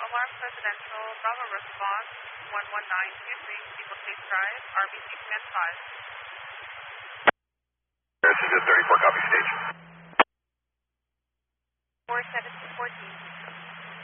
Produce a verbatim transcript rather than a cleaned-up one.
Alarm Presidential, Bravo response, one one nine two three, Steeple Chase Drive, R B C Command five. thirty-four, copy station.